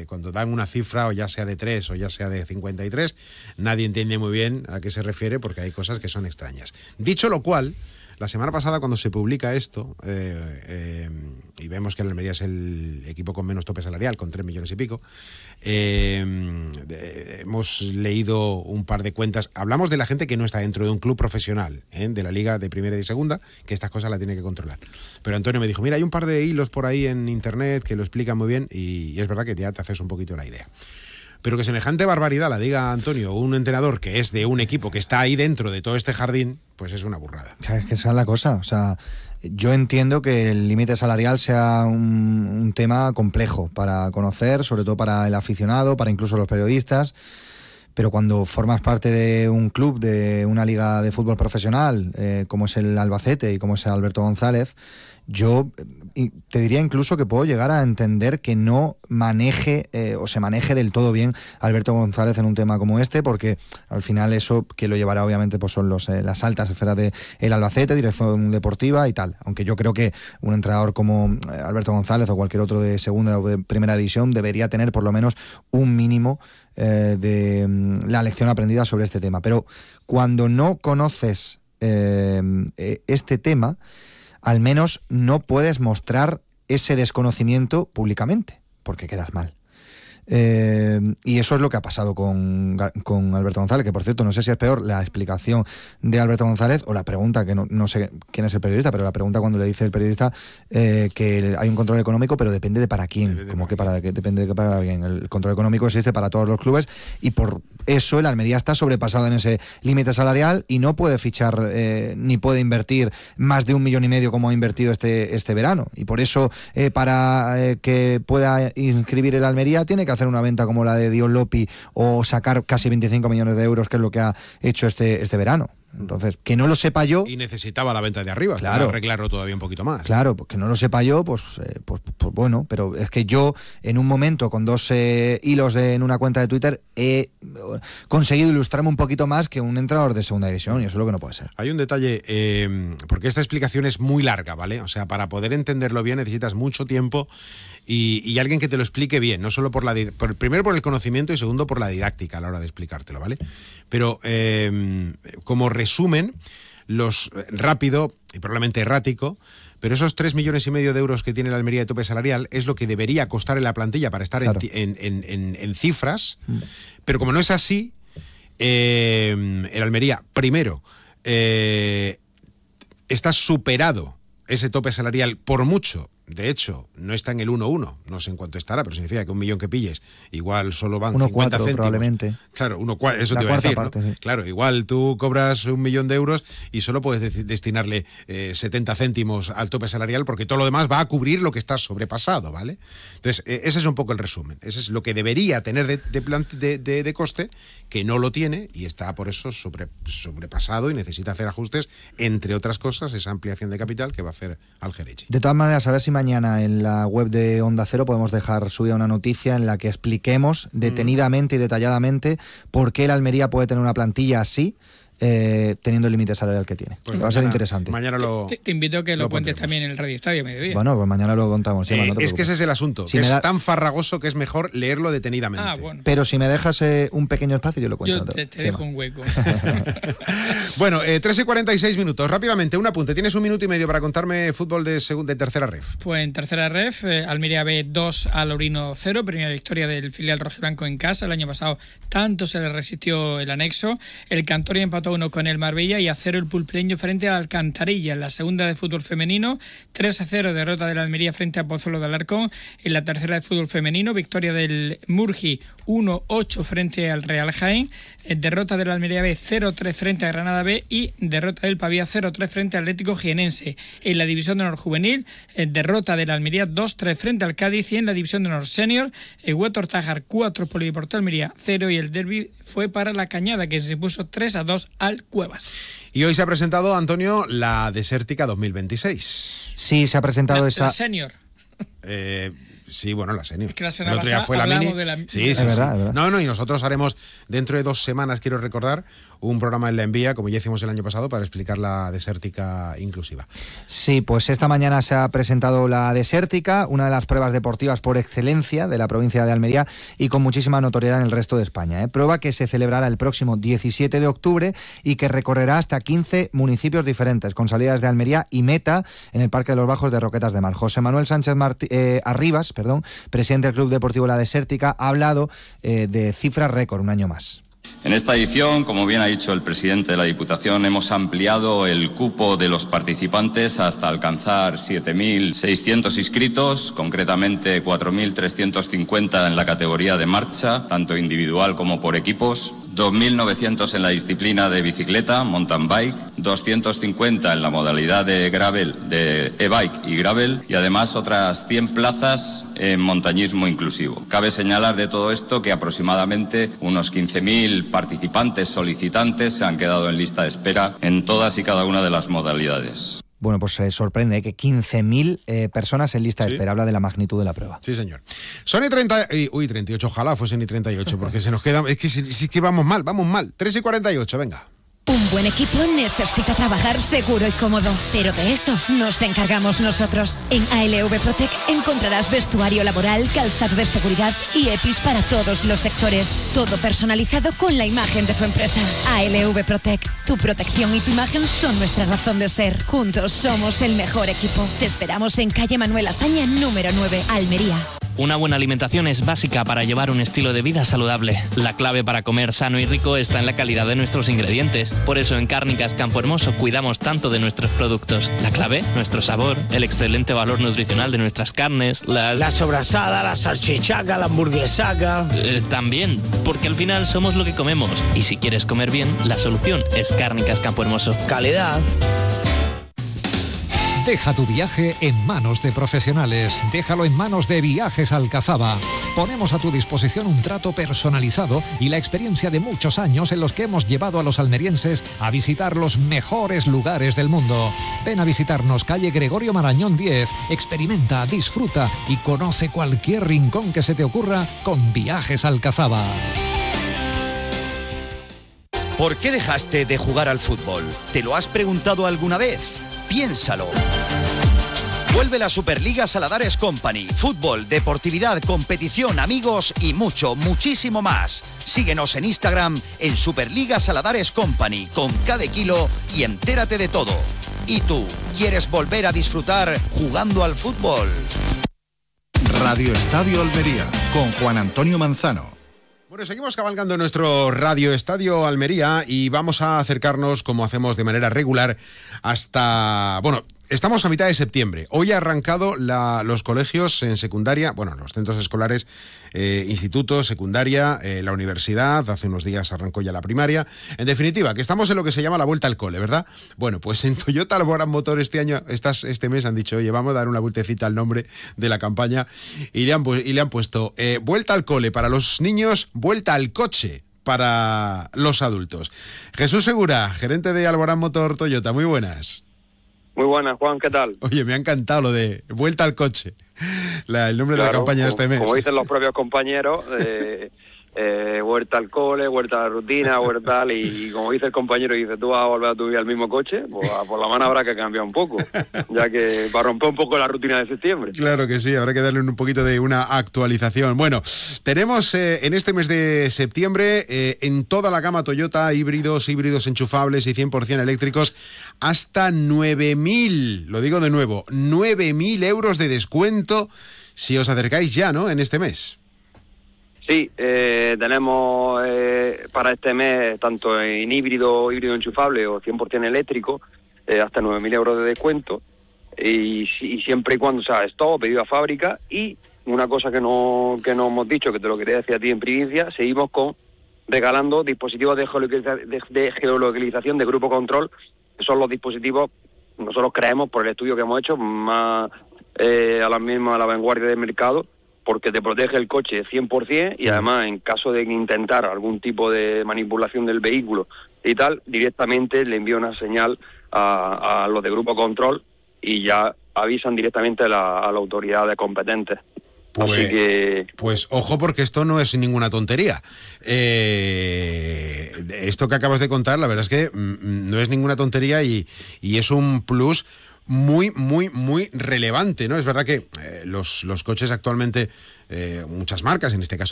cuando dan una cifra, o ya sea de 3 o ya sea de 53, nadie entiende muy bien a qué se refiere porque hay cosas que son extrañas. Dicho lo cual, la semana pasada cuando se publica esto, y vemos que el Almería es el equipo con menos tope salarial, con 3 millones y pico, hemos leído un par de cuentas. Hablamos de la gente que no está dentro de un club profesional, de la liga de primera y segunda, que estas cosas la tiene que controlar. Pero Antonio me dijo, mira, hay un par de hilos por ahí en internet que lo explican muy bien, y es verdad que ya te haces un poquito la idea. Pero que semejante barbaridad la diga Antonio, un entrenador que es de un equipo que está ahí dentro de todo este jardín, pues es una burrada. Es que esa es la cosa, o sea, yo entiendo que el límite salarial sea un tema complejo para conocer, sobre todo para el aficionado, para incluso los periodistas, pero cuando formas parte de un club, de una liga de fútbol profesional, como es el Albacete y como es el Alberto González, yo te diría incluso que puedo llegar a entender que no maneje o se maneje del todo bien Alberto González en un tema como este, porque al final eso que lo llevará obviamente pues son las altas esferas de el Albacete, dirección deportiva y tal, aunque yo creo que un entrenador como Alberto González o cualquier otro de segunda o de primera división debería tener por lo menos un mínimo de la lección aprendida sobre este tema. Pero cuando no conoces este tema, al menos no puedes mostrar ese desconocimiento públicamente, porque quedas mal. Y eso es lo que ha pasado con Alberto González, que por cierto no sé si es peor la explicación de Alberto González o la pregunta, que no sé quién es el periodista, pero la pregunta cuando le dice el periodista que hay un control económico, pero depende de para quién, depende de para quién. El control económico existe para todos los clubes y por eso el Almería está sobrepasado en ese límite salarial y no puede fichar ni puede invertir más de 1,5 millones como ha invertido este verano, y por eso para que pueda inscribir el Almería tiene que hacer una venta como la de Dion Lopi o sacar casi 25 millones de euros, que es lo que ha hecho este verano. Entonces, que no lo sepa yo... Y necesitaba la venta de arriba, claro, para arreglarlo todavía un poquito más. Claro, pues que no lo sepa yo, pues bueno, pero es que yo en un momento con 2 hilos en una cuenta de Twitter he conseguido ilustrarme un poquito más que un entrenador de segunda división, y eso es lo que no puede ser. Hay un detalle, porque esta explicación es muy larga, ¿vale? O sea, para poder entenderlo bien necesitas mucho tiempo y alguien que te lo explique bien, no solo primero por el conocimiento y segundo por la didáctica a la hora de explicártelo, ¿vale? Pero como resumen, rápido y probablemente errático, pero esos 3,5 millones de euros que tiene la Almería de tope salarial es lo que debería costar en la plantilla para estar claro, en cifras, pero como no es así, el Almería, primero, está superado ese tope salarial por mucho. De hecho, no está en el 1,1, no sé en cuánto estará, pero significa que 1 millón que pilles, igual solo van 50 céntimos. Probablemente. Claro, eso te iba a decir, parte, ¿no? Sí. Claro, igual tú cobras 1 millón de euros y solo puedes destinarle 70 céntimos al tope salarial, porque todo lo demás va a cubrir lo que está sobrepasado, ¿vale? Entonces, ese es un poco el resumen. Ese es lo que debería tener de coste, que no lo tiene y está por eso sobrepasado y necesita hacer ajustes, entre otras cosas, esa ampliación de capital que va a hacer Algerechi. De todas maneras, a ver si mañana en la web de Onda Cero podemos dejar subida una noticia en la que expliquemos detenidamente y detalladamente por qué el Almería puede tener una plantilla así, teniendo el límite salarial que tiene. Pues va a ser interesante. Mañana te invito a que lo cuentes también en el Radio Estadio Mediodía. Bueno, pues mañana lo contamos. Sí, es que ese es el asunto, que es tan farragoso que es mejor leerlo detenidamente. Bueno. Pero si me dejas un pequeño espacio, yo lo cuento. Yo te dejo un hueco. Bueno, 3:46, rápidamente, un apunte. Tienes 1 minuto y medio para contarme fútbol de tercera ref. Pues en tercera ref, Almería B 2 a Lorino 0, primera victoria del filial rojiblanco en casa. El año pasado tanto se le resistió el anexo. El Cantoria empató 1 con el Marbella y a 0 el Pulpereño frente al Alcantarilla. En la segunda de fútbol femenino, 3-0 derrota del Almería frente a Pozuelo de Alarcón. En la tercera de fútbol femenino, victoria del Murgi 1-8 frente al Real Jaén. Derrota del Almería B 0-3 frente a Granada B y derrota del Pavía 0-3 frente al Atlético Jienense. En la división de honor juvenil, derrota del Almería 2-3 frente al Cádiz, y en la división de honor senior, Huétor Tájar 4, Polideportivo Almería 0, y el derbi fue para la Cañada, que se puso 3-2 al Cuevas. Y hoy se ha presentado, Antonio, la Desértica 2026. Sí, se ha presentado la senior. Sí, bueno, la senior. Es que la el semana otro día pasada fue la mini. hablamos de la- Sí, Es verdad, es verdad. No, y nosotros haremos dentro de 2 semanas, quiero recordar, un programa en La Envía, como ya hicimos el año pasado, para explicar la desértica inclusiva. Sí, pues esta mañana se ha presentado la desértica, una de las pruebas deportivas por excelencia de la provincia de Almería y con muchísima notoriedad en el resto de España. Prueba que se celebrará el próximo 17 de octubre y que recorrerá hasta 15 municipios diferentes, con salidas de Almería y meta en el Parque de los Bajos de Roquetas de Mar. José Manuel Sánchez Arribas, presidente del Club Deportivo La Desértica, ha hablado de cifras récord un año más. En esta edición, como bien ha dicho el presidente de la Diputación, hemos ampliado el cupo de los participantes hasta alcanzar 7.600 inscritos, concretamente 4.350 en la categoría de marcha, tanto individual como por equipos, 2.900 en la disciplina de bicicleta, mountain bike, 250 en la modalidad de gravel, de e-bike y gravel, y además otras 100 plazas en montañismo inclusivo. Cabe señalar de todo esto que aproximadamente unos 15.000 participantes solicitantes se han quedado en lista de espera en todas y cada una de las modalidades. Bueno, pues sorprende que 15.000 personas en lista de Sí. espera. Habla de la magnitud de la prueba. Sí, señor. Son y 38, ojalá fuesen y 38, porque se nos queda... Es que vamos mal. 3:48, venga. Un buen equipo necesita trabajar seguro y cómodo, pero de eso nos encargamos nosotros. En ALV Protec encontrarás vestuario laboral, calzado de seguridad y EPIs para todos los sectores. Todo personalizado con la imagen de tu empresa. ALV Protec, tu protección y tu imagen son nuestra razón de ser. Juntos somos el mejor equipo. Te esperamos en calle Manuel Azaña, número 9, Almería. Una buena alimentación es básica para llevar un estilo de vida saludable. La clave para comer sano y rico está en la calidad de nuestros ingredientes. Por eso en Cárnicas Campo Hermoso cuidamos tanto de nuestros productos. La clave, nuestro sabor, el excelente valor nutricional de nuestras carnes, La sobrasada, la salchichaca, la hamburguesaca. También, porque al final somos lo que comemos. Y si quieres comer bien, la solución es Cárnicas Campo Hermoso. Calidad. Deja tu viaje en manos de profesionales. Déjalo en manos de Viajes Alcazaba. Ponemos a tu disposición un trato personalizado y la experiencia de muchos años en los que hemos llevado a los almerienses a visitar los mejores lugares del mundo. Ven a visitarnos calle Gregorio Marañón 10. Experimenta, disfruta y conoce cualquier rincón que se te ocurra con Viajes Alcazaba. ¿Por qué dejaste de jugar al fútbol? ¿Te lo has preguntado alguna vez? Piénsalo. Vuelve la Superliga Saladares Company. Fútbol, deportividad, competición, amigos y muchísimo más. Síguenos en Instagram en Superliga Saladares Company con cada kilo y entérate de todo. ¿Y tú, quieres volver a disfrutar jugando al fútbol? Radio Estadio Almería con Juan Antonio Manzano. Bueno, seguimos cabalgando nuestro Radio Estadio Almería y vamos a acercarnos, como hacemos de manera regular, hasta... Bueno, estamos a mitad de septiembre. Hoy ha arrancado los colegios en secundaria, bueno, los centros escolares, institutos, secundaria, la universidad, hace unos días arrancó ya la primaria. En definitiva, que estamos en lo que se llama la vuelta al cole, ¿verdad? Bueno, pues en Toyota Alborán Motor este mes han dicho, oye, vamos a dar una vueltecita al nombre de la campaña y le han puesto vuelta al cole para los niños, vuelta al coche para los adultos. Jesús Segura, gerente de Alborán Motor Toyota, muy buenas. Muy buenas, Juan, ¿qué tal? Oye, me ha encantado lo de vuelta al coche, el nombre de la campaña de este mes. Como dicen los propios compañeros, vuelta al cole, vuelta a la rutina, vuelta al... Y como dice el compañero, dice, tú vas a volver a tu vida al mismo coche, pues por la mano habrá que cambiar un poco, ya que va a romper un poco la rutina de septiembre. Claro que sí, habrá que darle un poquito de una actualización. Bueno, tenemos en este mes de septiembre en toda la gama Toyota híbridos enchufables y 100% eléctricos hasta 9.000, lo digo de nuevo, 9.000 euros de descuento si os acercáis ya, ¿no?, en este mes. Sí, tenemos para este mes, tanto en híbrido enchufable o 100% eléctrico, hasta 9.000 euros de descuento, y siempre y cuando sea stock, pedido a fábrica. Y una cosa que no hemos dicho, que te lo quería decir a ti en primicia, seguimos regalando dispositivos de geolocalización de Grupo Control, que son los dispositivos, nosotros creemos, por el estudio que hemos hecho, más a la vanguardia del mercado, porque te protege el coche 100% y además en caso de intentar algún tipo de manipulación del vehículo y tal, directamente le envía una señal a los de Grupo Control y ya avisan directamente a la autoridad competente. Así que... Pues ojo, porque esto no es ninguna tontería. Esto que acabas de contar, la verdad es que no es ninguna tontería y es un plus muy, muy, muy relevante, ¿no? Es verdad que los coches actualmente, muchas marcas, en este caso